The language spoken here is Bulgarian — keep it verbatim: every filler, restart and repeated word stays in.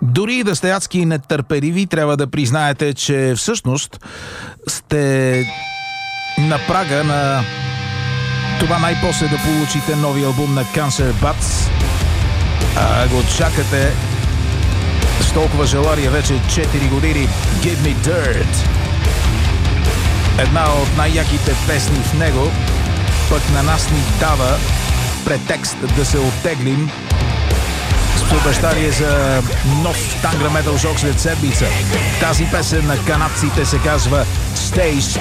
Дори да сте адски нетърпеливи, трябва да признаете, че всъщност сте на прага на това най-после да получите нови албум на Cancer Bats, а го чакате с толкова желание вече четири години. Give Me Dirt, една от най-яките песни в него, пък на нас ни дава претекст да се оттеглим с обещание за нов тангра метал шок след седмица. Тази песен на канадците се казва Stay